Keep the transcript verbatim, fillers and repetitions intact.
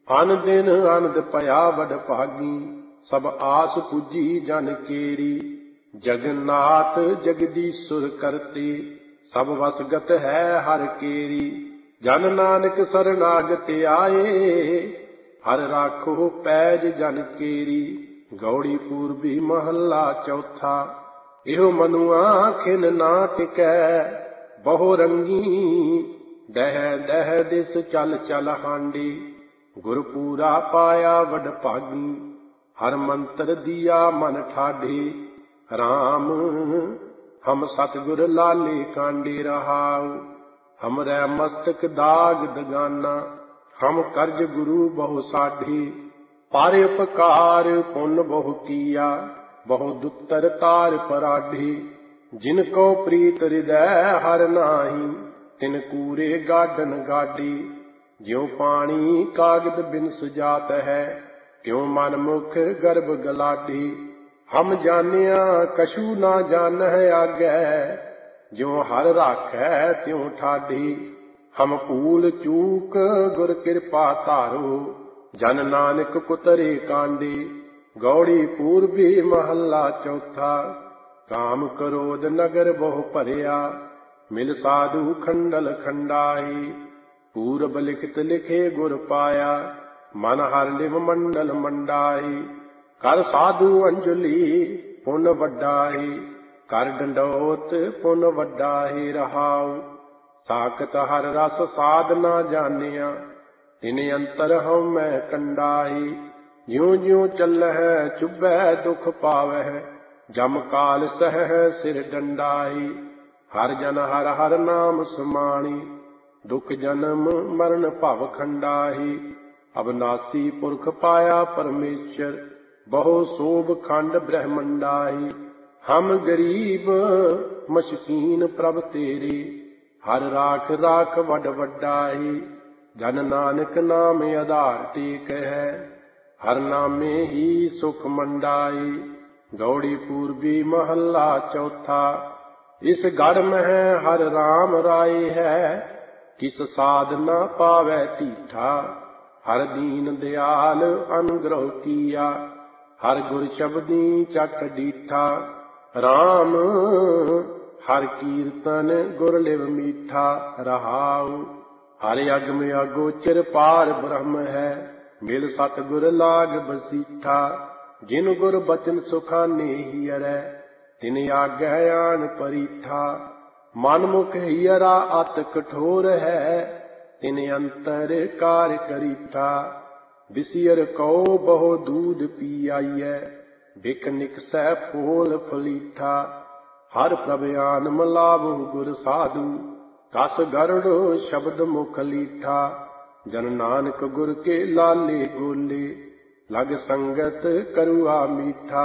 अन दिन आनंद पया बड़ भागी, सब आस पूजी जन केरी। जगन्नाथ जगदीश्वर करते, सब वसगत है हर केरी। जन नानक शरणागत आए, हर राखो पैज जन केरी। गौड़ी पूर्वी महला चौथा, इहो मनुआ खिन ना टिकै। बहु रंगी दह दह दिस चल चल हांडी। गुरपूरा पाया वड भागी, हर मंत्र दिया मन ठाढ़े। राम हम सतगुर लाले कांडे रहाऊ, हमरै मस्तक दाग दगाना। हम कर्ज गुरु बहु साढ़े, पर उपकार पुन बहु किया। बहु दुत्तर तार पराढ़े, जिनको प्रीत हृदय हर नाही। तिन कूरे गाडन गाडी, ज्यों पानी कागद बिन सुजात है। त्यों मन मुख गर्भ गलाढ़े, हम जानिया कछु ना जानह आगे। ज्यों हर राखै त्यों ठाढ़े, हम भूल चूक गुर कृपा तारो। जन नानक कुतरे कांडे। गौड़ी पूर्वी महला चौथा, काम क्रोध नगर बहु भरिया। मिल साधु खंडल खंडाई, पूरब लिखित लिखे गुर पाया। मन हर लिव मंडल मंडाई, कर साधु अंजलि पुन वड्डाई। कर डंडोत पुन वड्डाई रहाऊ, साकत हर रस साधना जानिया। तिन अंतर हम मैं कंडाई, ज्यों ज्यों चलह चुभै दुख पावह। जम काल सह सिर डंडाई, हर जन हर हर नाम सुमाणी। दुख जन्म मरण भव खंडाही, अविनाशी पुरख पाया परमेश्वर। बहु शोभ खंड ब्रह्मंडाही, हम गरीब मशकीन प्रभ तेरे। हर राख राख वड वड्डाई, जन नानक नाम आधार टेक है। हर नामे ही सुख मंडाई। गौड़ी पूर्वी महला चौथा, इस गढ़ में हर राम राय है। किस साध न पावै तीठा, हर दीन दयाल अनुग्रह किया। हर गुर शब्दी चख डीठा, राम हर कीर्तन गुर लिव मीठा रहाऊ। हर अगम अगोचर पार ब्रह्म है, मिल सतगुर लाग बसीठा। जिन गुर बचन सुखाने हियरै, तिन आज्ञा आन परीठा। मन मुख हियरा अत कठोर है, तिन अंतर कार्य करीठा। बिसियर कौ बहु दूध पी आइयै, बिक निकसै फूल फलीठा। हर प्रभयान मलावु गुर साधु, कस गरुड़ शब्द मुख लीठा। जन नानक गुर के लाले गोले, लग संगत करुआ मीठा।